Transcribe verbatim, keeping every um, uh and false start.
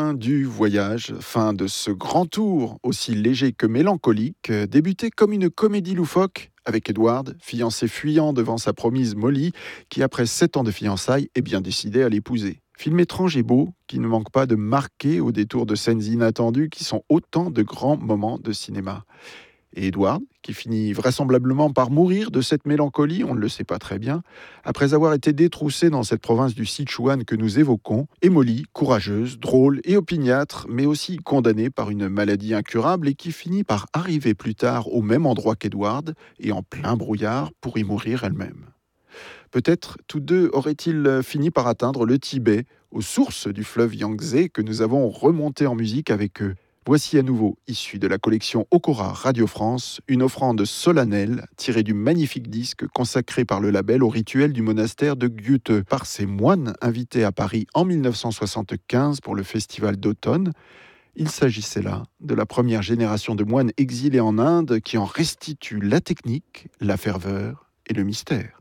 Fin du voyage, fin de ce grand tour, aussi léger que mélancolique, euh, débuté comme une comédie loufoque avec Edward, fiancé fuyant devant sa promise Molly, qui après sept ans de fiançailles est bien décidé à l'épouser. Film étrange et beau, qui ne manque pas de marquer au détour de scènes inattendues qui sont autant de grands moments de cinéma. Et Edward, qui finit vraisemblablement par mourir de cette mélancolie, on ne le sait pas très bien, après avoir été détroussé dans cette province du Sichuan que nous évoquons, et Molly, courageuse, drôle et opiniâtre, mais aussi condamnée par une maladie incurable et qui finit par arriver plus tard au même endroit qu'Edward et en plein brouillard pour y mourir elle-même. Peut-être tous deux auraient-ils fini par atteindre le Tibet, aux sources du fleuve Yangtze que nous avons remonté en musique avec eux. Voici à nouveau, issu de la collection Okora Radio France, une offrande solennelle tirée du magnifique disque consacré par le label au rituel du monastère de Gyute par ses moines invités à Paris en mille neuf cent soixante-quinze pour le festival d'automne. Il s'agissait là de la première génération de moines exilés en Inde qui en restitue la technique, la ferveur et le mystère.